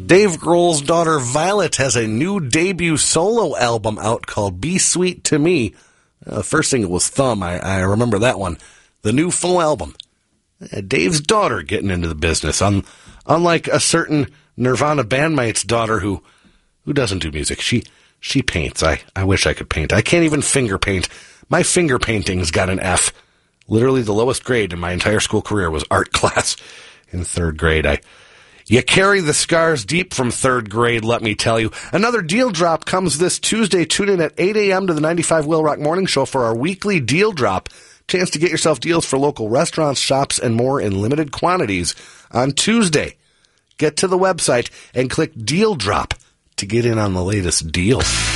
Dave Grohl's daughter Violet has a new debut solo album out called Be Sweet to Me. The first single was Thumb. I remember that one. The new full album. Dave's daughter getting into the business. Unlike a certain Nirvana bandmate's daughter who doesn't do music. She paints. I wish I could paint. I can't even finger paint. My finger painting's got an F. Literally the lowest grade in my entire school career was art class in third grade. You carry the scars deep from third grade, let me tell you. Another deal drop comes this Tuesday. Tune in at 8 a.m. to the 95 Wheel Rock Morning Show for our weekly deal drop. Chance to get yourself deals for local restaurants, shops, and more in limited quantities on Tuesday. Get to the website and click Deal Drop to get in on the latest deals.